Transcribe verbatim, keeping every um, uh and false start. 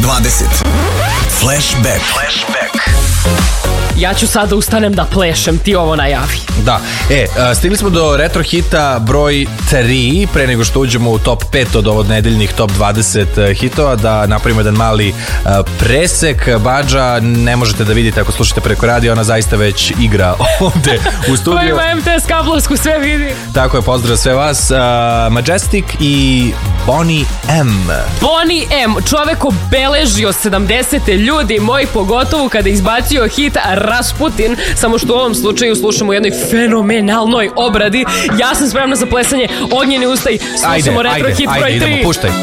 dvadeset. Flashback. Flashback. Ja ću sada ustanem da plešem, ti ovo najavi. Da, e, stigli smo do retro hita broj tri, pre nego što uđemo u top pet od ovog nedeljnih top dvadeset hitova, da napravimo jedan mali presek. Badža ne možete da vidite ako slušate preko radija, ona zaista već igra ovde u studiju. Ko ima M T S kablovsku, sve vidi. Tako je, pozdrav sve vas. uh, Majestic i Boney M. Boney M, čovek obeležio sedamdesete, ljudi moji, pogotovo kada izbacio hit Rasputin, samo što u ovom slučaju slušamo u jednoj fenomenalnoj obradi. Ja sam spremna za plesanje, ognjeni ustaj, slušamo ajde, retro ajde, hit ajde, broj tri. idemo, puštaj.